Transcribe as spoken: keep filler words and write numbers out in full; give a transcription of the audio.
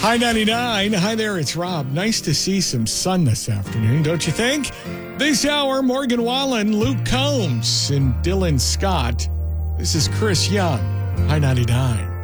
Hi ninety-nine. Hi there, it's Rob. Nice to see some sun this afternoon, don't you think? This hour, Morgan Wallen, Luke Combs, and Dylan Scott. This is Chris Young. Hi ninety-nine.